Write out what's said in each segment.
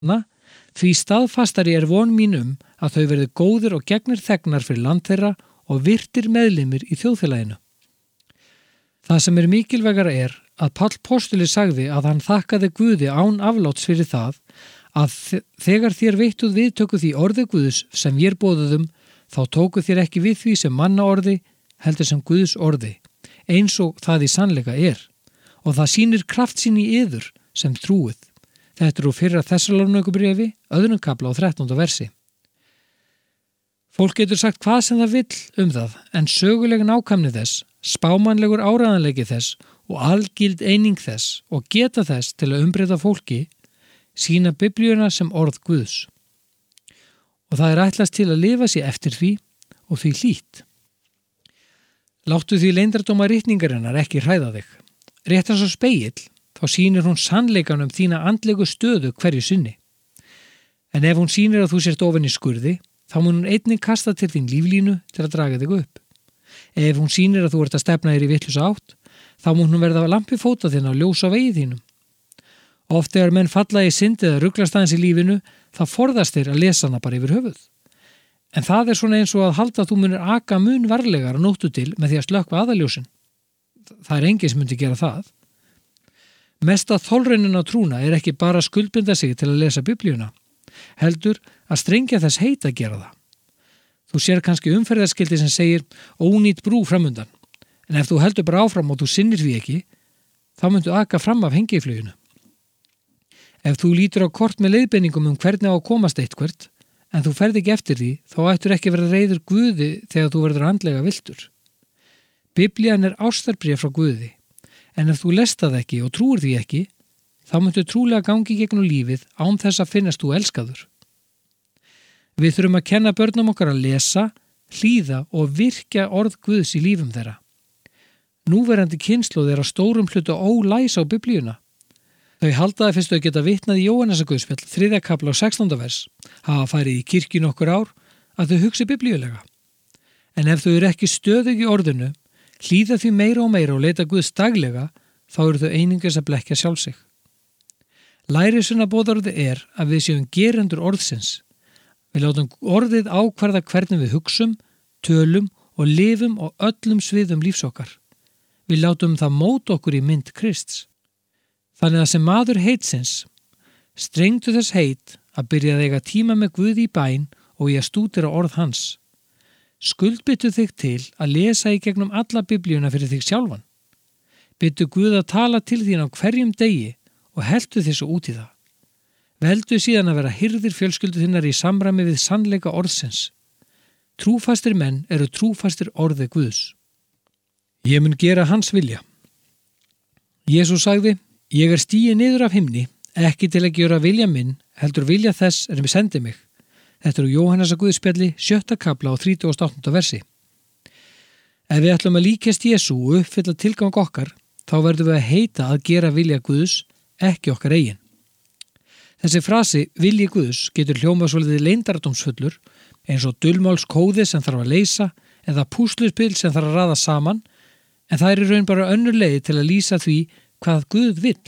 Því staðfastari von mín að þau verði góðir og gegnir þegnar fyrir land þeirra og virtir meðlimir í þjóðfélaginu. Það sem mikilvægara að Páll postuli sagði að hann þakkaði Guði án afláts fyrir það að þegar þér veittuð viðtöku því orði Guðs sem ég boðuðum, þá tóku þér ekki við því sem mannaorði, heldur sem Guðs orði, eins og það í sannleika og það sýnir kraft sín í yður sem trúið. Þetta úr fyrra Þessalóníkubréfi, 2. kafla og 13. versi. Fólk getur sagt hvað sem það vill það, en söguleg nákvæmni þess, spámannlegur áræðanleiki þess og algild eining þess og geta þess til að umbreyta fólki sýna Biblíuna sem orð Guðs. Og það ætlast til að lifa sér eftir því og því hlýtt. Láttu því leyndardóma ritningarinnar ekki hræða þig. Rétt eins og spegill, þá sýnir hún sannleikanum þína andlegu stöðu hverju sinni. En ef hún sýnir að þú sért ofan í skurði, þá mun hún einnig kasta til þín líflínu til að draga þig upp. Ef hún sýnir að þú ert að stefna þér í vitlausa átt, þá mun hún verða lampi fóta þín á ljós á vegi þínum. Oft þegar menn falla í synd eða ruglast aðeins í lífinu, þá forðast þeir að lesa hana bara yfir höfuð. En það svona eins og að halda að þú munir aka mun varlegar að nóttu til með því að slökkva aðaljósin. Það enginn sem myndi gera það. Mesta þolraunin á trúna ekki bara að skuldbinda sig til að lesa Biblíuna, heldur að strengja þess heit að gera það. Þú sér kannski umferðarskilti sem segir ónýt brú framundan, en ef þú heldur bara áfram og þú sinnir því ekki, þá myndu aka fram af hengifluginu. Ef þú lítur á kort með leiðbeiningum hvernig á að komast eitthvert, en þú ferð ekki eftir því, þá ættur ekki verið reiður Guði þegar þú verður andlega viltur. Biblían ástarbréf frá Guði, en ef þú lest það ekki og trúir því ekki, þá myndu trúlega gangi gegnum lífið án þess að finnast þú elskaður. Við þurfum að kenna börnum okkar að lesa, hlýða og virkja orð Guðs í lífum þeirra. Núverandi kynslóð á stórum hluta ólæsa á Biblíuna. Þau halda að fyrst þau geta vitnað í Jóhannesarguðspjall, 3. kafla og 16. vers, hafa farið í kirkju nokkur ár, að þau hugsi biblíulega. En ef þau ekki stöðug í orðinu, hlýða því meira og leita Guðs daglega, þá þau einungis að blekkja sjálf sig. Lærisveinabóðorðið að við séum gerendur orðsins. Við látum orðið ákvarða hvernig við hugsum, tölum og lifum á öllum sviðum lífs okkar. Við látum það móta okkur í mynd Krists. Þannig að sem maður heitsins, strengdu þess heit að byrja að eiga tíma með Guði í bæn og í að stúdera orð hans. Skuldbyttu þig til að lesa í gegnum alla Biblíuna fyrir þig sjálfan. Byttu Guð að tala til þín á hverjum degi og heltu þig svo út í það. Veldu síðan að vera hirðir fjölskyldu þinnar í samræmi við sannleika orðsins. Trúfastir menn trúfastir orði Guðs. Ég mun gera hans vilja. Jesús sagði: Ég stigið niður af himni, ekki til að gera vilja minn, heldur vilja þess við sendi mig. Þetta úr Jóhannesarguðspjalli, 7. kafla og 38. versi. Ef við ætlum að líkjast Jesú og uppfylla tilgang okkar, þá verðum við að heita að gera vilja Guðs, ekki okkar eigin. Þessi frasi, vilji Guðs, getur hljómað svolítið leyndardómsfullur, eins og dulmálskóði sem þarf að leysa, eða púsluspil sem þarf að raða saman, en það í raun bara önnur leið til að lýsa því hvað Guð vill.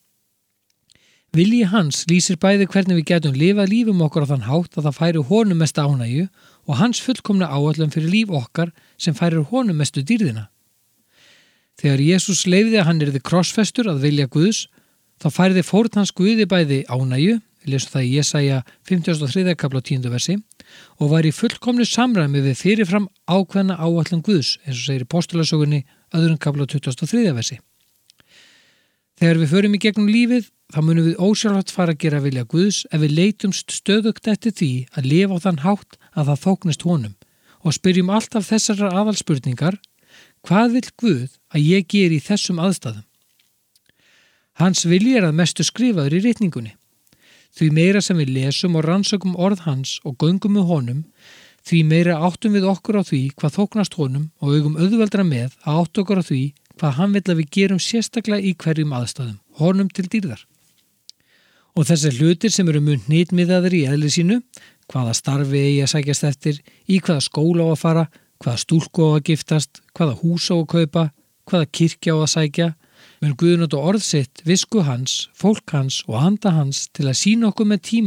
Vilji hans lýsir bæði hvernig við getum lifað lífum okkar á þann hátt að það færi honum mesta ánægju og hans fullkomna áætlun fyrir líf okkar sem færir honum mestu dýrðina. Þegar Jesús leyfði að hann yrði krossfestur að vilja Guðs, þá færði fórn hans Guði bæði ánægju, við lesum það í Jesaja 53. kafla 10. versi, og var í fullkomnu samræmi við fyrirfram ákveðna áætlun Guðs, eins og segir í Postulasögunni 2. kafla 23. versi. Þegar við förum í gegnum lífið, þá munum við ósjálfrátt fara að gera vilja Guðs ef við leitumst stöðugt eftir því að lifa á þann hátt að það þóknist honum og spyrjum alltaf þessar aðalspurningar: hvað vill Guð að ég geri í þessum aðstæðum? Hans vilji að mestu skrifaður í ritningunni. Því meira sem við lesum og rannsökum orð hans og göngum með honum, því meira áttum við okkur á því hvað þóknast honum og augum auðveldra með að átta okkur á því hvað hann vill að við gerum sérstaklega í hverjum aðstæðum, honum til dýrðar. Og þessar hlutir sem eru mun hnitmiðaðir í eðli sínu, hvaða starfi eigi að sækjast eftir, í hvaða skóla á að fara, hvaða stúlku á að giftast, hvaða hús á að kaupa, hvaða kirkja á að sækja, Mun Guð nota orð sitt, visku hans, fólk hans og anda hans til að sýna okkur með tíma